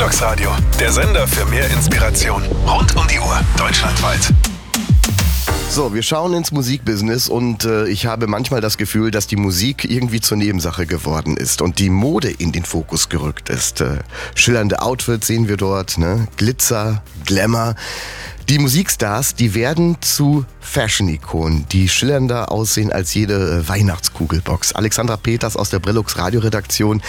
Brilux Radio, der Sender für mehr Inspiration. Rund um die Uhr, deutschlandweit. So, wir schauen ins Musikbusiness und ich habe manchmal das Gefühl, dass die Musik irgendwie zur Nebensache geworden ist und die Mode in den Fokus gerückt ist. Schillernde Outfits sehen wir dort, ne? Glitzer, Glamour. Die Musikstars, die werden zu Fashion-Ikonen, die schillernder aussehen als jede Weihnachtskugelbox. Alexandra Peters aus der Brilux Radioredaktion.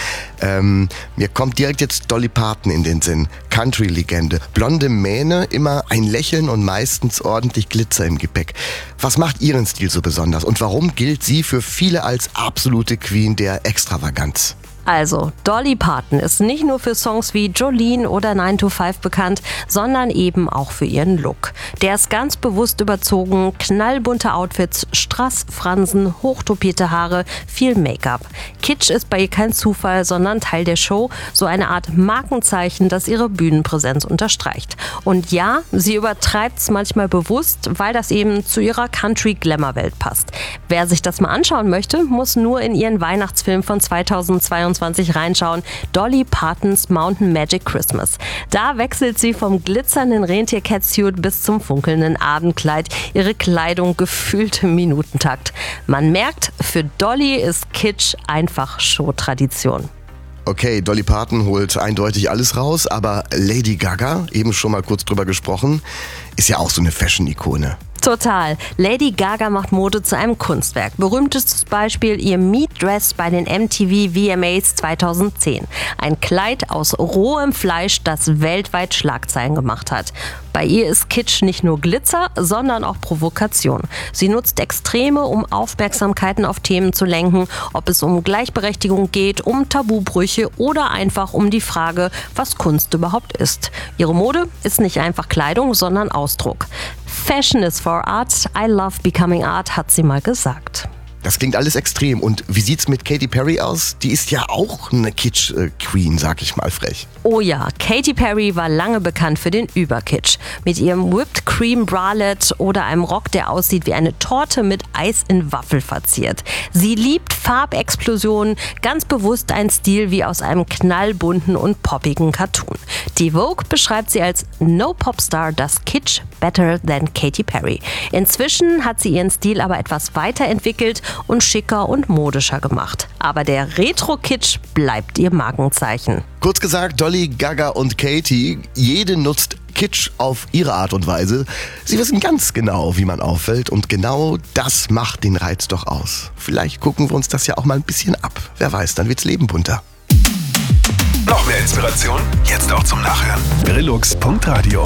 Mir kommt direkt jetzt Dolly Parton in den Sinn. Country-Legende. Blonde Mähne, immer ein Lächeln und meistens ordentlich Glitzer im Gepäck. Was macht ihren Stil so besonders und warum gilt sie für viele als absolute Queen der Extravaganz? Also, Dolly Parton ist nicht nur für Songs wie Jolene oder 9 to 5 bekannt, sondern eben auch für ihren Look. Der ist ganz bewusst überzogen, knallbunte Outfits, Strassfransen, hochtopierte Haare, viel Make-up. Kitsch ist bei ihr kein Zufall, sondern Teil der Show, so eine Art Markenzeichen, das ihre Bühnenpräsenz unterstreicht. Und ja, sie übertreibt's manchmal bewusst, weil das eben zu ihrer Country-Glamour-Welt passt. Wer sich das mal anschauen möchte, muss nur in ihren Weihnachtsfilm von 2022 reinschauen, Dolly Partons Mountain Magic Christmas. Da wechselt sie vom glitzernden Rentier-Catsuit bis zum funkelnden Abendkleid. Ihre Kleidung gefühlt im Minutentakt. Man merkt, für Dolly ist Kitsch einfach Showtradition. Okay, Dolly Parton holt eindeutig alles raus, aber Lady Gaga, eben schon mal kurz drüber gesprochen, ist ja auch so eine Fashion-Ikone. Total. Lady Gaga macht Mode zu einem Kunstwerk. Berühmtestes Beispiel ihr Meat-Dress bei den MTV VMAs 2010. Ein Kleid aus rohem Fleisch, das weltweit Schlagzeilen gemacht hat. Bei ihr ist Kitsch nicht nur Glitzer, sondern auch Provokation. Sie nutzt Extreme, um Aufmerksamkeiten auf Themen zu lenken, ob es um Gleichberechtigung geht, um Tabubrüche oder einfach um die Frage, was Kunst überhaupt ist. Ihre Mode ist nicht einfach Kleidung, sondern Ausdruck. Fashion is for art, I love becoming art, hat sie mal gesagt. Das klingt alles extrem. Und wie sieht's mit Katy Perry aus? Die ist ja auch eine Kitsch-Queen, sag ich mal frech. Oh ja, Katy Perry war lange bekannt für den Überkitsch. Mit ihrem Whipped Cream Bralette oder einem Rock, der aussieht wie eine Torte mit Eis in Waffel verziert. Sie liebt Farbexplosionen, ganz bewusst ein Stil wie aus einem knallbunten und poppigen Cartoon. Die Vogue beschreibt sie als No Popstar does Kitsch better than Katy Perry. Inzwischen hat sie ihren Stil aber etwas weiterentwickelt und schicker und modischer gemacht. Aber der Retro-Kitsch bleibt ihr Markenzeichen. Kurz gesagt, Dolly, Gaga und Katy, jede nutzt Kitsch auf ihre Art und Weise. Sie wissen ganz genau, wie man auffällt und genau das macht den Reiz doch aus. Vielleicht gucken wir uns das ja auch mal ein bisschen ab. Wer weiß, dann wird's Leben bunter. Noch mehr Inspiration? Jetzt auch zum Nachhören. Brilux.radio